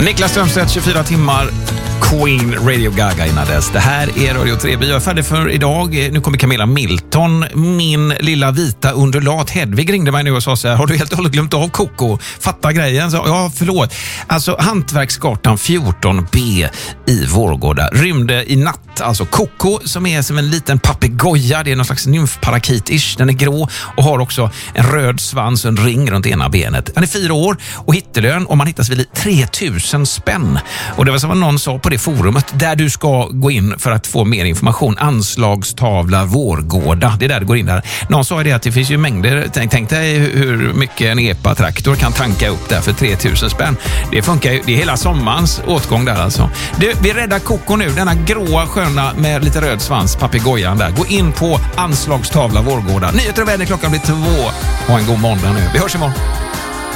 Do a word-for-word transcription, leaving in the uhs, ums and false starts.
Niklas Strömstedt, tjugofyra timmar. Queen, Radio Gaga innan dess. Det här är Radio tre. Vi är färdiga för idag. Nu kommer Camilla Milton. Min lilla vita underlat Hedvig ringde mig nu och sa så här: har du helt och hållet glömt av Coco? Fatta grejen. Så, ja, förlåt. Alltså, Hantverksgatan fjorton B i Vårgårda rymde i natt. Alltså Coco, som är som en liten papegoja. Det är någon slags nymfparakit-ish. Den är grå och har också en röd svans och en ring runt ena benet. Han är fyra år och hittelön, och man hittas vid tre tusen spänn. Och det var som någon sa på det forumet där du ska gå in för att få mer information. Anslagstavla Vårgårda. Det är där du går in där. Någon sa det att det finns ju mängder. Tänk, tänk dig hur mycket en E P A-traktor kan tanka upp där för tre tusen spänn. Det funkar ju. Det är hela sommarens åtgång där alltså. Du, vi räddar Coco nu. Denna gråa sköna med lite röd svans, papegojan där. Gå in på Anslagstavla Vårgårda. Nyheter och väder, klockan blir två. Ha en god måndag nu. Vi hörs imorgon.